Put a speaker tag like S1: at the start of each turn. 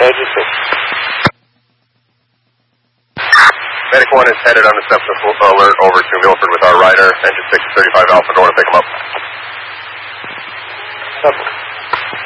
S1: Agent 6.
S2: Medic 1 is headed on the steps of alert over to Milford with our rider. Engine 6 35 Alpha North, pick him up.
S1: Stop.